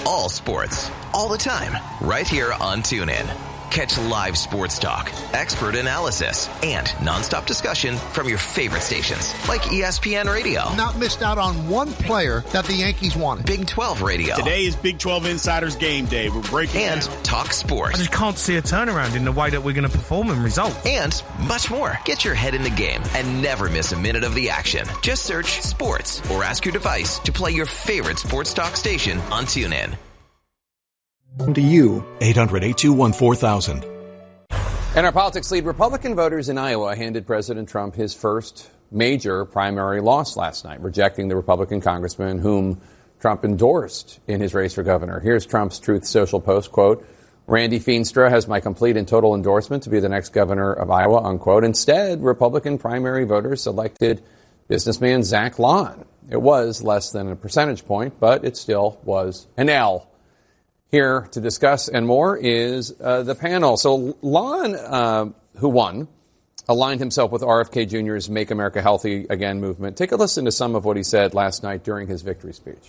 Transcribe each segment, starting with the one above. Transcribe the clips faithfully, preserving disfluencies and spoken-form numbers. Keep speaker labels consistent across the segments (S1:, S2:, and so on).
S1: all sports, all the time, right here on TuneIn. Catch live sports talk, expert analysis, and nonstop discussion from your favorite stations like E S P N Radio.
S2: Not missed out on one player that the Yankees wanted.
S1: Big twelve Radio.
S3: Today is Big twelve Insiders Game Day. We're breaking
S1: And
S3: down.
S1: Talk Sports.
S4: I just can't see a turnaround in the way that we're going to perform and result.
S1: And much more. Get your head in the game and never miss a minute of the action. Just search sports or ask your device to play your favorite sports talk station on TuneIn.
S5: To you.
S6: eight hundred, eight two one, four thousand.
S7: And our politics lead, Republican voters in Iowa handed President Trump his first major primary loss last night, rejecting the Republican congressman whom Trump endorsed in his race for governor. Here's Trump's Truth Social post, quote, Randy Feenstra has my complete and total endorsement to be the next governor of Iowa, unquote. Instead, Republican primary voters selected businessman Zach Lahn. It was less than a percentage point, but it still was an L. Here to discuss and more is uh, the panel. So Lahn, uh, who won, aligned himself with R F K Junior's Make America Healthy Again movement. Take a listen to some of what he said last night during his victory speech.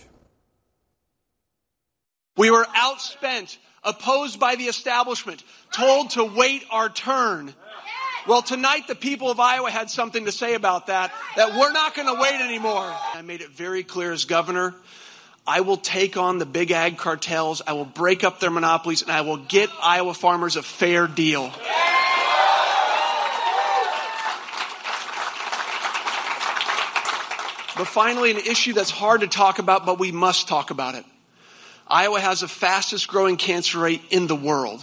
S8: We were outspent, opposed by the establishment, told to wait our turn. Well, tonight the people of Iowa had something to say about that, that we're not going to wait anymore. I made it very clear as governor, I will take on the big ag cartels, I will break up their monopolies, and I will get Iowa farmers a fair deal. But finally, an issue that's hard to talk about, but we must talk about it. Iowa has the fastest growing cancer rate in the world.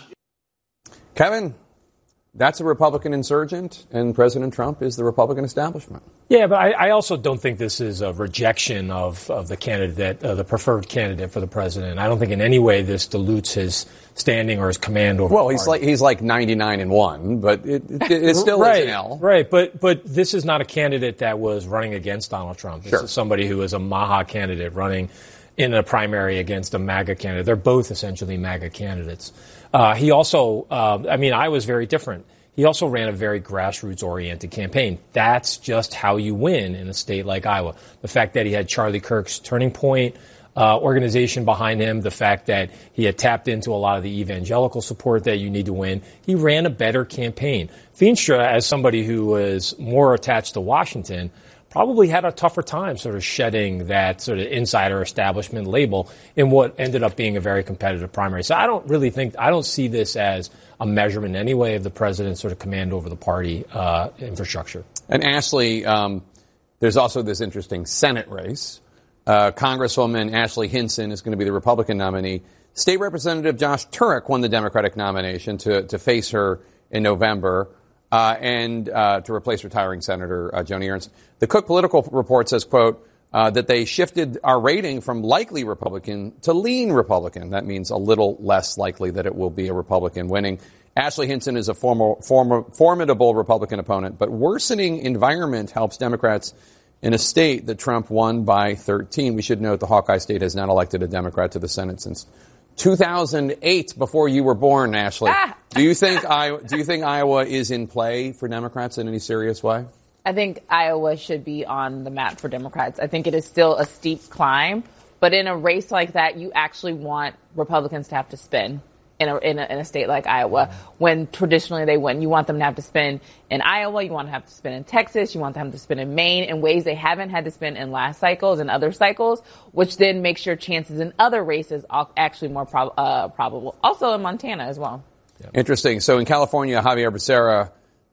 S7: Kevin, that's a Republican insurgent, and President Trump is the Republican establishment.
S9: Yeah, but I, I also don't think this is a rejection of, of the candidate, uh, the preferred candidate for the president. I don't think in any way this dilutes his standing or his command over.
S7: Well,
S9: the
S7: he's
S9: party.
S7: like he's like ninety-nine and one, but it, it, it still
S9: right,
S7: is an L.
S9: Right, but but this is not a candidate that was running against Donald Trump. This
S7: Sure.
S9: is somebody who is a MAHA candidate running in a primary against a MAGA candidate. They're both essentially MAGA candidates. Uh, he also, uh, I mean, Iowa's very different. He also ran a very grassroots-oriented campaign. That's just how you win in a state like Iowa. The fact that he had Charlie Kirk's Turning Point uh, organization behind him, the fact that he had tapped into a lot of the evangelical support that you need to win, he ran a better campaign. Feenstra, as somebody who was more attached to Washington, probably had a tougher time sort of shedding that sort of insider establishment label in what ended up being a very competitive primary. So I don't really think, I don't see this as a measurement in any way of the president's sort of command over the party uh, infrastructure.
S7: And Ashley, um, there's also this interesting Senate race. Uh, Congresswoman Ashley Hinson is going to be the Republican nominee. State Representative Josh Turek won the Democratic nomination to, to face her in November. Uh, and uh, to replace retiring Senator uh, Joni Ernst. The Cook Political Report says, quote, uh, that they shifted our rating from likely Republican to lean Republican. That means a little less likely that it will be a Republican winning. Ashley Hinson is a former, former, formidable Republican opponent, but worsening environment helps Democrats in a state that Trump won by thirteen. We should note the Hawkeye State has not elected a Democrat to the Senate since two thousand eight, before you were born, Ashley. Ah. Do you think Iowa, do you think Iowa is in play for Democrats in any serious way?
S10: I think Iowa should be on the map for Democrats. I think it is still a steep climb, but in a race like that, you actually want Republicans to have to spin in a, in a, in a state like Iowa when traditionally they win. You want them to have to spin in Iowa. You want to have to spin in Texas. You want them to spin in Maine in ways they haven't had to spin in last cycles and other cycles, which then makes your chances in other races actually more prob- uh, probable. Also in Montana as well.
S7: Yeah. Interesting. So in California, Javier Becerra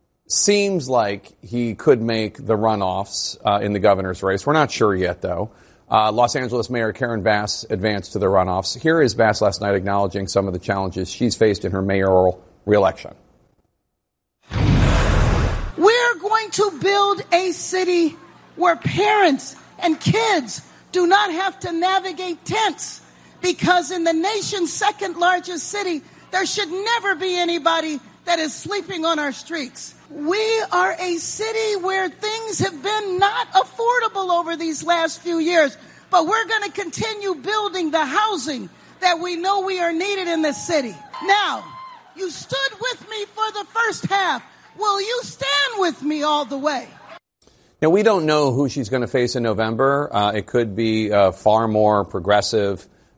S7: seems like he could make the runoffs uh, in the governor's race. We're not sure yet, though. Uh, Los Angeles Mayor Karen Bass advanced to the runoffs. Here is Bass last night acknowledging some of the challenges she's faced in her mayoral reelection.
S11: We're going to build a city where parents and kids do not have to navigate tents, because in the nation's second largest city, there should never be anybody that is sleeping on our streets. We are a city where things have been not affordable over these last few years, but we're going to continue building the housing that we know we are needed in this city. Now, you stood with me for the first half. Will you stand with me all the way?
S7: Now, we don't know who she's going to face in November. Uh, it could be a far more progressive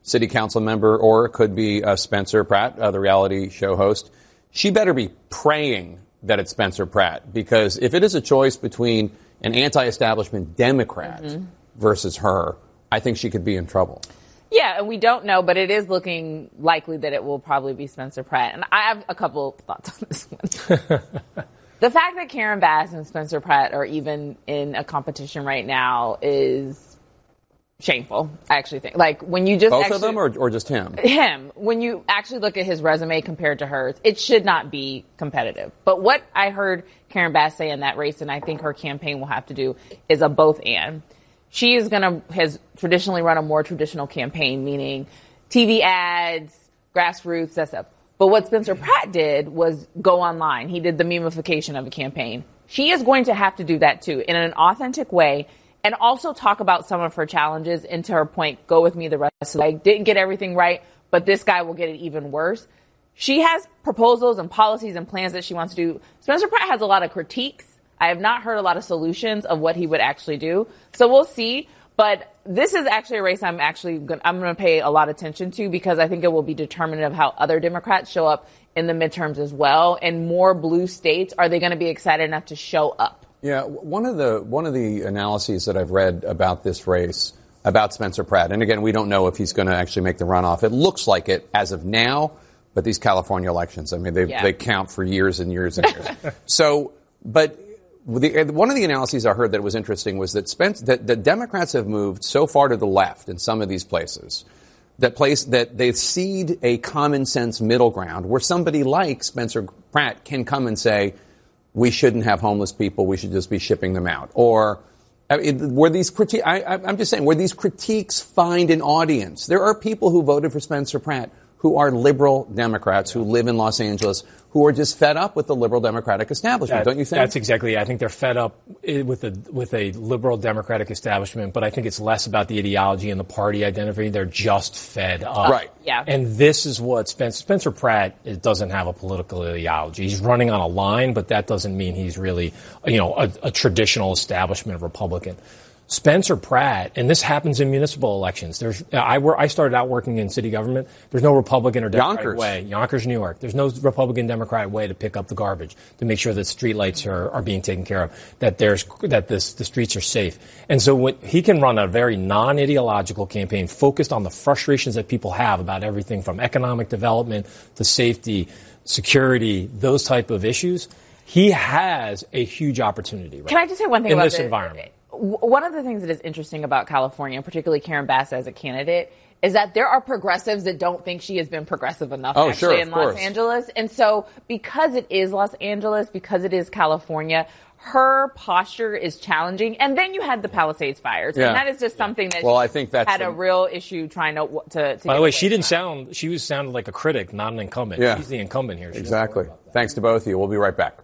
S7: city council member, or it could be uh, Spencer Pratt, uh, the reality show host. She better be praying that it's Spencer Pratt, because if it is a choice between an anti-establishment Democrat mm-hmm. versus her, I think she could be in trouble.
S10: Yeah, and we don't know, but it is looking likely that it will probably be Spencer Pratt. And I have a couple thoughts on this one. The fact that Karen Bass and Spencer Pratt are even in a competition right now is shameful, I actually think. Like, when you just
S7: Both
S10: actually,
S7: of them, or, or just him?
S10: Him. When you actually look at his resume compared to hers, it should not be competitive. But what I heard Karen Bass say in that race, and I think her campaign will have to do, is a both and. She is going to, has traditionally run a more traditional campaign, meaning T V ads, grassroots, that stuff. But what Spencer Pratt did was go online. He did the memification of a campaign. She is going to have to do that too, in an authentic way, and also talk about some of her challenges, and to her point, go with me the rest of the way. Didn't get everything right, but this guy will get it even worse. She has proposals and policies and plans that she wants to do. Spencer Pratt has a lot of critiques. I have not heard a lot of solutions of what he would actually do. So we'll see. But this is actually a race I'm actually going I'm going to pay a lot of attention to, because I think it will be determinative of how other Democrats show up in the midterms as well. And more blue states, are they going to be excited enough to show up?
S7: Yeah, one of the one of the analyses that I've read about this race, about Spencer Pratt, and again, we don't know if he's going to actually make the runoff. It looks like it as of now, but these California elections, I mean, they yeah. they count for years and years and years. So, but the, one of the analyses I heard that was interesting was that, Spence, that the Democrats have moved so far to the left in some of these places that place that they cede a common sense middle ground where somebody like Spencer Pratt can come and say, we shouldn't have homeless people, we should just be shipping them out. Or I mean, were these criti- I, I'm just saying, were these critiques find an audience? There are people who voted for Spencer Pratt who are liberal Democrats who live in Los Angeles, who are just fed up with the liberal Democratic establishment,
S9: that,
S7: don't you think?
S9: That's exactly. I think they're fed up with a with a liberal Democratic establishment, but I think it's less about the ideology and the party identity. They're just fed up.
S7: Right.
S10: Yeah.
S9: And this is what Spencer, Spencer Pratt it doesn't have a political ideology. He's running on a line, but that doesn't mean he's really, you know, a, a traditional establishment Republican. Spencer Pratt, and this happens in municipal elections. There's, I, were, I started out working in city government. There's no Republican or Democratic
S7: Yonkers.
S9: way. Yonkers, New York. There's no Republican Democratic way to pick up the garbage, to make sure that streetlights are, are being taken care of, that there's that this, the streets are safe. And so when, he can run a very non-ideological campaign focused on the frustrations that people have about everything from economic development to safety, security, those type of issues. He has a huge opportunity right
S10: Can I just say one thing
S9: in
S10: about
S9: this
S10: the,
S9: environment?
S10: One of the things that is interesting about California, particularly Karen Bass as a candidate, is that there are progressives that don't think she has been progressive enough
S7: oh,
S10: actually
S7: sure,
S10: in
S7: course.
S10: Los Angeles. And so because it is Los Angeles, because it is California, her posture is challenging. And then you had the Palisades fires.
S7: Yeah.
S10: And that is just something that
S7: well,
S10: she
S7: I think that's
S10: had
S7: a,
S10: a real issue trying to to, to
S9: By the way, she didn't sound she was sounded like a critic, not an incumbent.
S7: Yeah.
S9: She's the incumbent here. She
S7: exactly. Thanks to both of you. We'll be right back.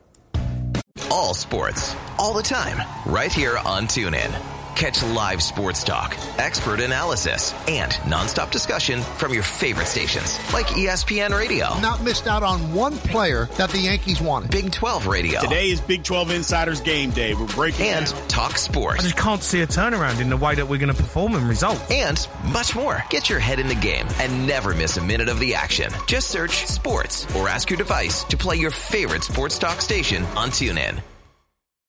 S1: All sports, all the time, right here on TuneIn. Catch live sports talk, expert analysis, and nonstop discussion from your favorite stations like E S P N Radio.
S2: Not missed out on one player that the Yankees wanted.
S1: Big twelve Radio.
S3: Today is Big twelve Insiders Game Day. We're breaking
S1: And
S3: down.
S1: Talk Sports.
S4: I just can't see a turnaround in the way that we're going to perform in results.
S1: And much more. Get your head in the game and never miss a minute of the action. Just search sports or ask your device to play your favorite sports talk station on TuneIn.